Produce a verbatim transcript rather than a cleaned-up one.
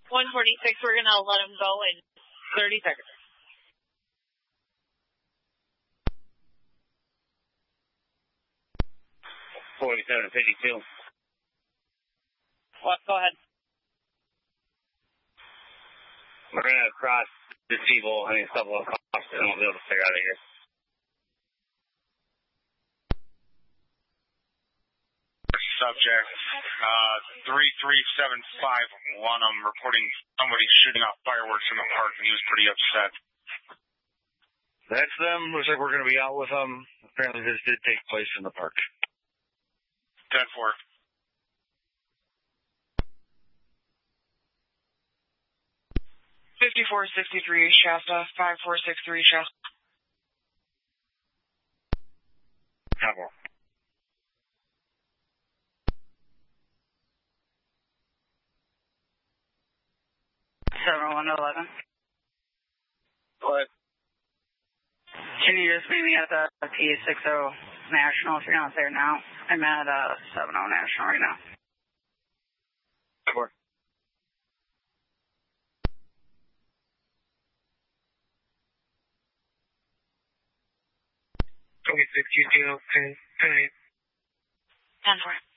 one forty-six, we're going to let him go in thirty seconds. forty-seven fifty-two. What? Go ahead. We're going to cross the T-Bowl, I mean, couple of costs, and we'll be able to figure out of here. Subject, uh, three three seven five one, I'm reporting somebody shooting off fireworks in the park, and he was pretty upset. That's them. Looks like we're going to be out with them. Apparently this did take place in the park. ten four. fifty-four sixty-three Shasta, five four six three Shasta. ten four. seven one eleven. What? Can you just meet me at the T sixty National if you're not there now? I'm at uh, seventy National right now. Four. Okay, six two two, ten, ten eight. ten four.